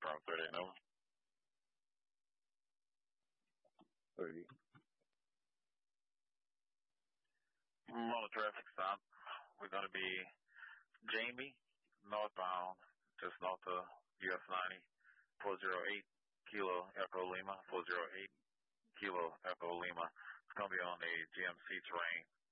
confirm 38 number. 30. On the traffic stop, we're going to be Jamie, northbound, just north of US 90, 408 Kilo Echo Lima, 408 Kilo Echo Lima. It's going to be on a GMC Terrain.